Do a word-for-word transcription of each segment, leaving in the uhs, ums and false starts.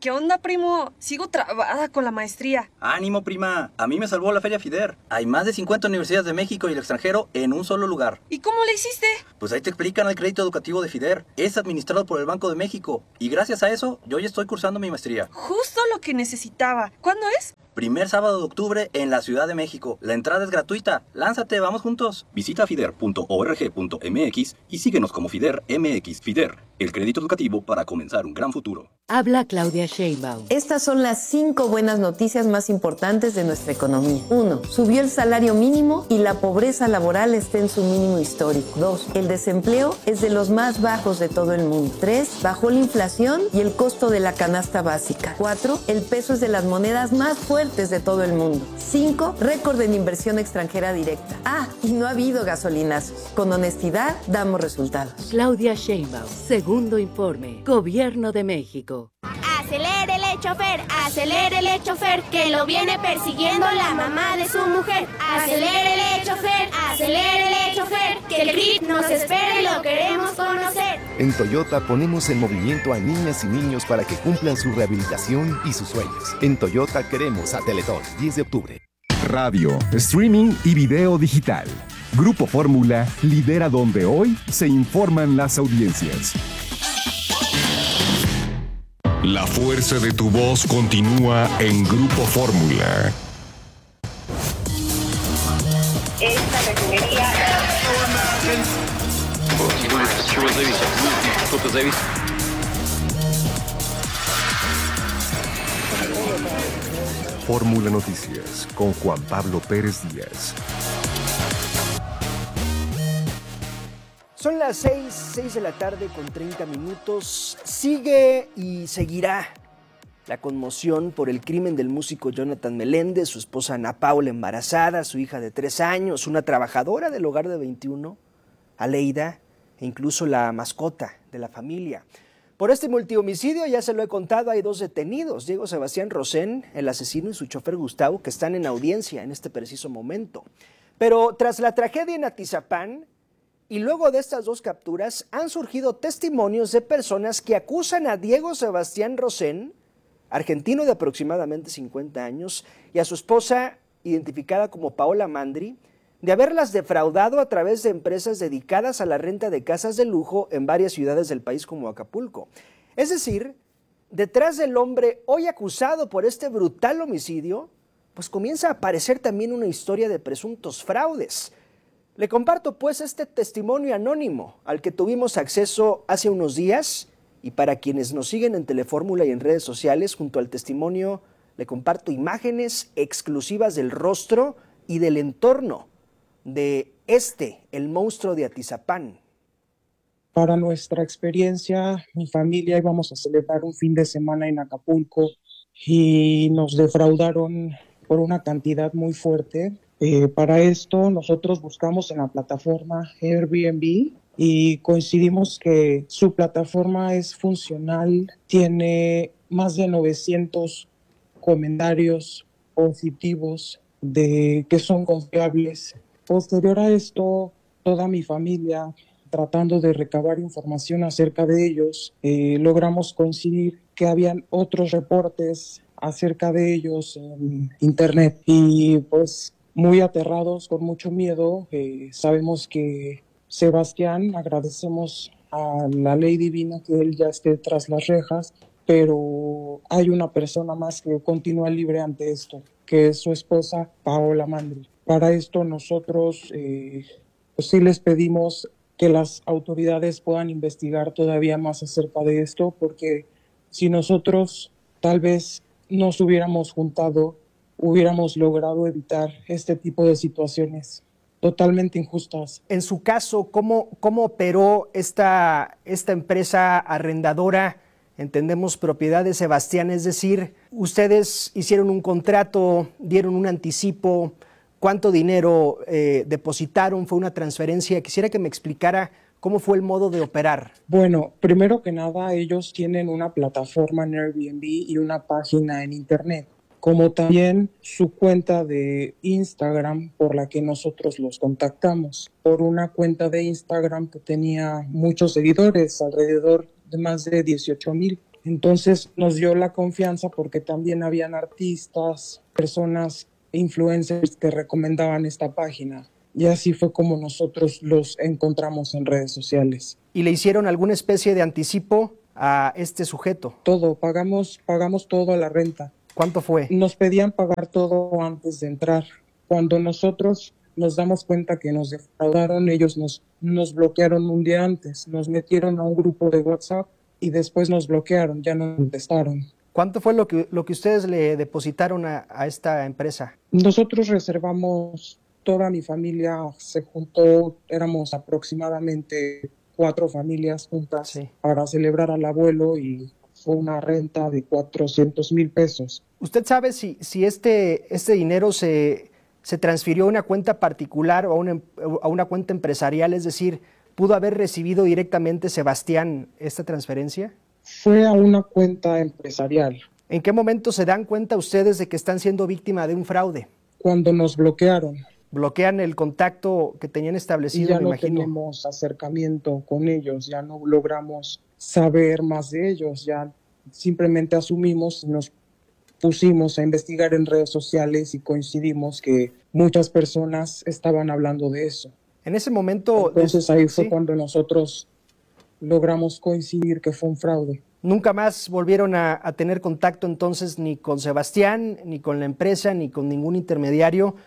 ¿Qué onda, primo? Sigo trabada con la maestría. ¡Ánimo, prima! A mí me salvó la Feria FIDER. Hay más de cincuenta universidades de México y el extranjero en un solo lugar. ¿Y cómo le hiciste? Pues ahí te explican el crédito educativo de FIDER. Es administrado por el Banco de México. Y gracias a eso, yo ya estoy cursando mi maestría. Justo lo que necesitaba. ¿Cuándo es? Primer sábado de octubre en la Ciudad de México. La entrada es gratuita. Lánzate, vamos juntos. Visita fider punto org punto mx y síguenos como FIDER M X. FIDER, el crédito educativo para comenzar un gran futuro. Habla Claudia Sheinbaum. Estas son las cinco buenas noticias más importantes de nuestra economía. Uno, subió el salario mínimo y la pobreza laboral está en su mínimo histórico. Dos, el desempleo es de los más bajos de todo el mundo. Tres, bajó la inflación y el costo de la canasta básica. Cuatro, el peso es de las monedas más fuertes de todo el mundo. Cinco, récord en inversión extranjera directa. Ah, y no ha habido gasolinazos. Con honestidad damos resultados. Claudia Sheinbaum, segundo informe, Gobierno de México. Acelérele, chofer, acelérele, chofer, que lo viene persiguiendo la mamá de su mujer. Acelérele, chofer, acelérele, chofer, que el grip nos espera y lo queremos conocer. En Toyota ponemos en movimiento a niñas y niños para que cumplan su rehabilitación y sus sueños. En Toyota queremos a Teletón, diez de octubre. Radio, streaming y video digital. Grupo Fórmula lidera donde hoy se informan las audiencias. La fuerza de tu voz continúa en Grupo Fórmula. Esta refinería... Fórmula Noticias con Juan Pablo Pérez Díaz. Son las seis, seis de la tarde con treinta minutos. Sigue y seguirá la conmoción por el crimen del músico Jonathan Meléndez, su esposa Ana Paula embarazada, su hija de tres años, una trabajadora del hogar de veintiuno, Aleida, e incluso la mascota de la familia. Por este multihomicidio, ya se lo he contado, hay dos detenidos, Diego Sebastián Rosén, el asesino, y su chofer Gustavo, que están en audiencia en este preciso momento. Pero tras la tragedia en Atizapán, y luego de estas dos capturas, han surgido testimonios de personas que acusan a Diego Sebastián Rosén, argentino de aproximadamente cincuenta años, y a su esposa, identificada como Paola Mandri, de haberlas defraudado a través de empresas dedicadas a la renta de casas de lujo en varias ciudades del país como Acapulco. Es decir, detrás del hombre hoy acusado por este brutal homicidio, pues comienza a aparecer también una historia de presuntos fraudes. Le comparto pues este testimonio anónimo al que tuvimos acceso hace unos días, y para quienes nos siguen en Telefórmula y en redes sociales, junto al testimonio le comparto imágenes exclusivas del rostro y del entorno de este, el monstruo de Atizapán. Para nuestra experiencia, mi familia íbamos a celebrar un fin de semana en Acapulco y nos defraudaron por una cantidad muy fuerte. Eh, para esto nosotros buscamos en la plataforma Airbnb y coincidimos que su plataforma es funcional, tiene más de novecientos comentarios positivos de que son confiables. Posterior a esto, toda mi familia, tratando de recabar información acerca de ellos, eh, logramos coincidir que habían otros reportes acerca de ellos en internet y pues muy aterrados, con mucho miedo. Eh, sabemos que Sebastián, agradecemos a la ley divina que él ya esté tras las rejas, pero hay una persona más que continúa libre ante esto, que es su esposa Paola Mandri. Para esto nosotros eh, pues sí les pedimos que las autoridades puedan investigar todavía más acerca de esto, porque si nosotros tal vez nos hubiéramos juntado, hubiéramos logrado evitar este tipo de situaciones totalmente injustas. En su caso, ¿cómo, cómo operó esta, esta empresa arrendadora? Entendemos propiedad de Sebastián, es decir, ustedes hicieron un contrato, dieron un anticipo, ¿cuánto dinero eh, depositaron? ¿Fue una transferencia? Quisiera que me explicara cómo fue el modo de operar. Bueno, primero que nada, ellos tienen una plataforma en Airbnb y una página en internet, como también su cuenta de Instagram por la que nosotros los contactamos, por una cuenta de Instagram que tenía muchos seguidores, alrededor de más de dieciocho mil. Entonces nos dio la confianza porque también habían artistas, personas, influencers que recomendaban esta página. Y así fue como nosotros los encontramos en redes sociales. ¿Y le hicieron alguna especie de anticipo a este sujeto? Todo, pagamos, pagamos todo a la renta. ¿Cuánto fue? Nos pedían pagar todo antes de entrar. Cuando nosotros nos damos cuenta que nos defraudaron, ellos nos, nos bloquearon un día antes. Nos metieron a un grupo de WhatsApp y después nos bloquearon, ya no contestaron. ¿Cuánto fue lo que, lo que ustedes le depositaron a, a esta empresa? Nosotros reservamos, toda mi familia se juntó, éramos aproximadamente cuatro familias juntas sí. para celebrar al abuelo y fue una renta de cuatrocientos mil pesos. ¿Usted sabe si, si este, este dinero se, se transfirió a una cuenta particular o a una, a una cuenta empresarial? Es decir, ¿pudo haber recibido directamente Sebastián esta transferencia? Fue a una cuenta empresarial. ¿En qué momento se dan cuenta ustedes de que están siendo víctima de un fraude? Cuando nos bloquearon. Bloquean el contacto que tenían establecido, y ya me no imagino. tenemos acercamiento con ellos, ya no logramos saber más de ellos, ya simplemente asumimos y nos pusimos a investigar en redes sociales y coincidimos que muchas personas estaban hablando de eso. En ese momento... Entonces ahí fue ¿sí? cuando nosotros logramos coincidir que fue un fraude. Nunca más volvieron a, a tener contacto entonces ni con Sebastián, ni con la empresa, ni con ningún intermediario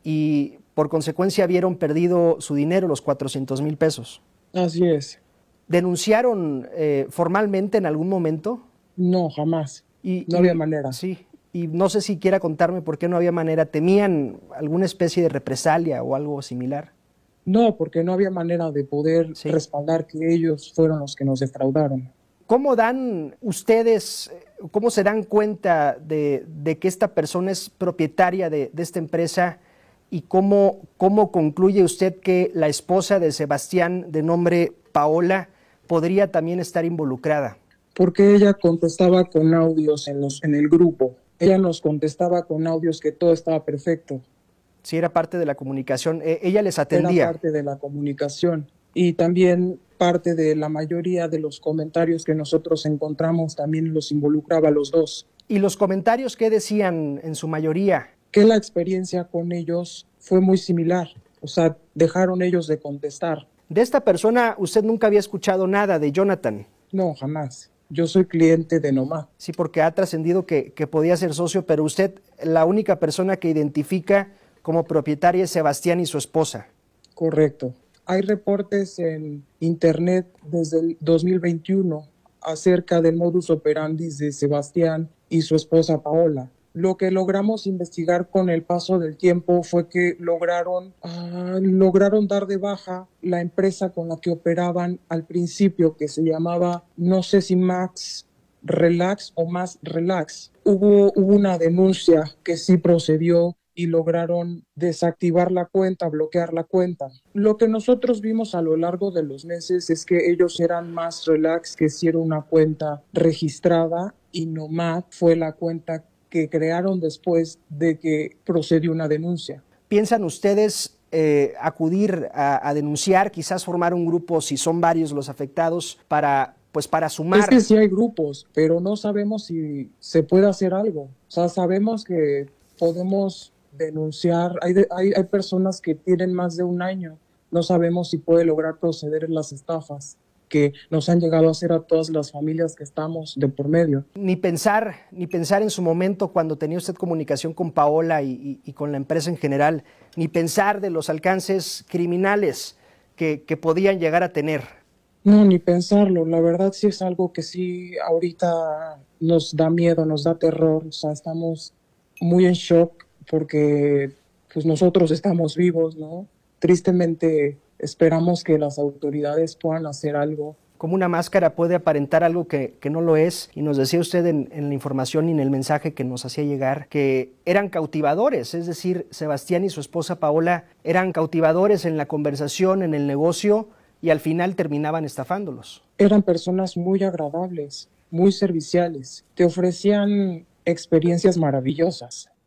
y por consecuencia vieron perdido su dinero, los cuatrocientos mil pesos. Así es. ¿Denunciaron eh, formalmente en algún momento? No, jamás. Y, no y, había manera. Sí, y no sé si quiera contarme por qué no había manera. ¿Temían alguna especie de represalia o algo similar? No, porque no había manera de poder sí. respaldar que ellos fueron los que nos defraudaron. ¿Cómo dan ustedes, cómo se dan cuenta de, de que esta persona es propietaria de, de esta empresa y cómo, cómo concluye usted que la esposa de Sebastián, de nombre Paola, podría también estar involucrada? Porque ella contestaba con audios en, los, en el grupo. Ella nos contestaba con audios que todo estaba perfecto. Sí, era parte de la comunicación. Eh, ella les atendía. Era parte de la comunicación. Y también parte de la mayoría de los comentarios que nosotros encontramos también los involucraba a los dos. ¿Y los comentarios qué decían en su mayoría? Que la experiencia con ellos fue muy similar. O sea, dejaron ellos de contestar. De esta persona, ¿usted nunca había escuchado nada de Jonathan? No, jamás. Yo soy cliente de Nomad. Sí, porque ha trascendido que, que podía ser socio, pero usted, la única persona que identifica como propietaria es Sebastián y su esposa. Correcto. Hay reportes en internet desde el dos mil veintiuno acerca del modus operandi de Sebastián y su esposa Paola. Lo que logramos investigar con el paso del tiempo fue que lograron, uh, lograron dar de baja la empresa con la que operaban al principio, que se llamaba, no sé si Max Relax o Más Relax. Hubo, hubo una denuncia que sí procedió y lograron desactivar la cuenta, bloquear la cuenta. Lo que nosotros vimos a lo largo de los meses es que ellos eran Más Relax, que sí era una cuenta registrada, y Nomad fue la cuenta que crearon después de que procedió una denuncia. ¿Piensan ustedes eh, acudir a, a denunciar, quizás formar un grupo, si son varios los afectados, para, pues para sumar? Es que sí hay grupos, pero no sabemos si se puede hacer algo. O sea, sabemos que podemos denunciar. Hay, de, hay, hay personas que tienen más de un año. No sabemos si puede lograr proceder en las estafas que nos han llegado a hacer a todas las familias que estamos de por medio. Ni pensar, ni pensar en su momento cuando tenía usted comunicación con Paola y, y, y con la empresa en general, ni pensar de los alcances criminales que, que podían llegar a tener. No, ni pensarlo. La verdad sí es algo que sí ahorita nos da miedo, nos da terror. O sea, estamos muy en shock porque pues nosotros estamos vivos, ¿no? Tristemente esperamos que las autoridades puedan hacer algo. Como una máscara puede aparentar algo que, que no lo es, y nos decía usted en, en la información y en el mensaje que nos hacía llegar que eran cautivadores, es decir, Sebastián y su esposa Paola eran cautivadores en la conversación, en el negocio, y al final terminaban estafándolos. Eran personas muy agradables, muy serviciales, te ofrecían experiencias maravillosas.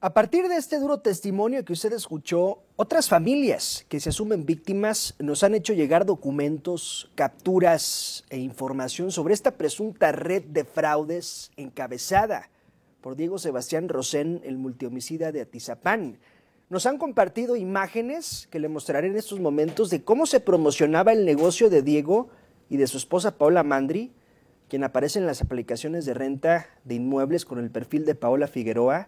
A partir de este duro testimonio que usted escuchó, otras familias que se asumen víctimas nos han hecho llegar documentos, capturas e información sobre esta presunta red de fraudes encabezada por Diego Sebastián Rosén, el multihomicida de Atizapán. Nos han compartido imágenes que le mostraré en estos momentos de cómo se promocionaba el negocio de Diego y de su esposa Paola Mandri, quien aparece en las aplicaciones de renta de inmuebles con el perfil de Paola Figueroa,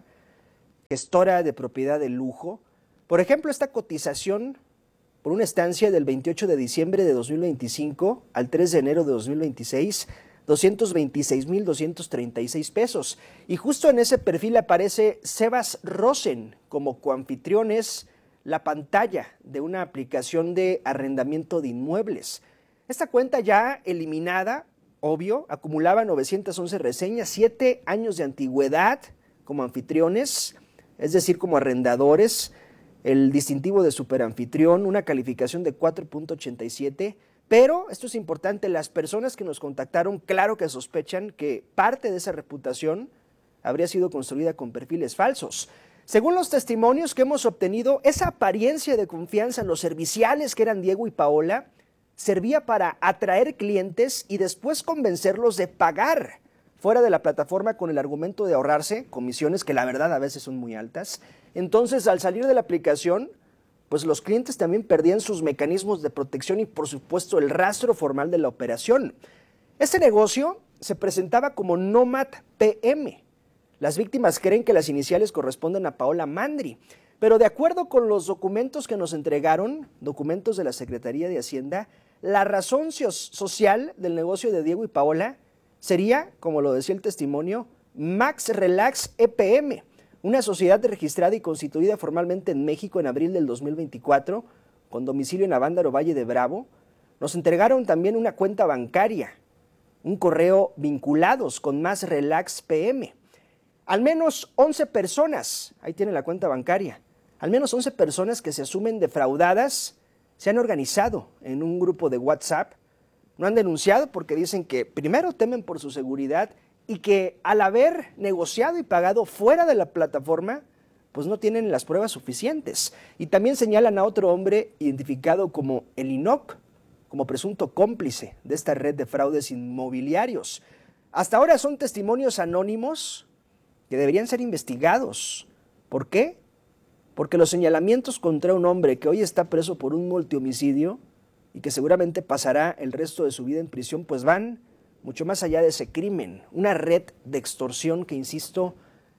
gestora de propiedad de lujo. Por ejemplo, esta cotización por una estancia del veintiocho de diciembre de dos mil veinticinco al tres de enero de dos mil veintiséis, doscientos veintiséis mil doscientos treinta y seis pesos. Y justo en ese perfil aparece Sebas Rosen como coanfitriones, la pantalla de una aplicación de arrendamiento de inmuebles. Esta cuenta ya eliminada, obvio, acumulaba novecientas once reseñas, siete años de antigüedad como anfitriones, es decir, como arrendadores, el distintivo de superanfitrión, una calificación de cuatro punto ochenta y siete, pero esto es importante, las personas que nos contactaron, claro que sospechan que parte de esa reputación habría sido construida con perfiles falsos. Según los testimonios que hemos obtenido, esa apariencia de confianza en los serviciales que eran Diego y Paola servía para atraer clientes y después convencerlos de pagar fuera de la plataforma con el argumento de ahorrarse comisiones que la verdad a veces son muy altas. Entonces, al salir de la aplicación, pues los clientes también perdían sus mecanismos de protección y, por supuesto, el rastro formal de la operación. Este negocio se presentaba como Nomad P M. Las víctimas creen que las iniciales corresponden a Paola Mandri, pero de acuerdo con los documentos que nos entregaron, documentos de la Secretaría de Hacienda, la razón social del negocio de Diego y Paola sería, como lo decía el testimonio, Max Relax E P M, una sociedad registrada y constituida formalmente en México en abril del dos mil veinticuatro, con domicilio en Avándaro, Valle de Bravo. Nos entregaron también una cuenta bancaria, un correo vinculados con Max Relax P M. Al menos once personas, ahí tiene la cuenta bancaria, al menos once personas que se asumen defraudadas se han organizado en un grupo de WhatsApp. No han denunciado porque dicen que primero temen por su seguridad y que al haber negociado y pagado fuera de la plataforma, pues no tienen las pruebas suficientes. Y también señalan a otro hombre identificado como el Inoc, como presunto cómplice de esta red de fraudes inmobiliarios. Hasta ahora son testimonios anónimos que deberían ser investigados. ¿Por qué? Porque los señalamientos contra un hombre que hoy está preso por un multihomicidio y que seguramente pasará el resto de su vida en prisión, pues van mucho más allá de ese crimen. Una red de extorsión que, insisto,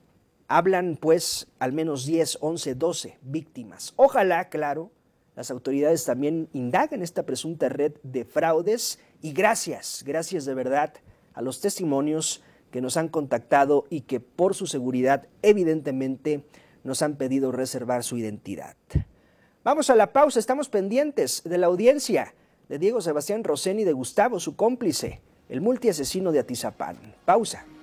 hablan pues al menos diez, once, doce víctimas. Ojalá, claro, las autoridades también indaguen esta presunta red de fraudes y gracias, gracias de verdad a los testimonios que nos han contactado y que por su seguridad evidentemente nos han pedido reservar su identidad. Vamos a la pausa, estamos pendientes de la audiencia de Diego Sebastián Rosén y de Gustavo, su cómplice, el multiasesino de Atizapán. Pausa.